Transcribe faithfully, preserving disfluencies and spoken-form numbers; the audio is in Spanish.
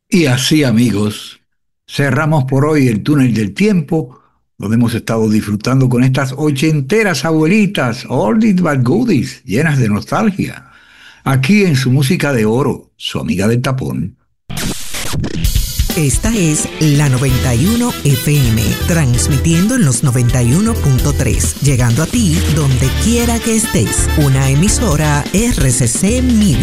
Y así, amigos, cerramos por hoy el túnel del tiempo, donde hemos estado disfrutando con estas ochenteras abuelitas, oldies but goodies, llenas de nostalgia. Aquí en su música de oro, su amiga del tapón. Esta es la noventa y uno F M, transmitiendo en los noventa y uno punto tres, llegando a ti donde quiera que estés. Una emisora R C C Media.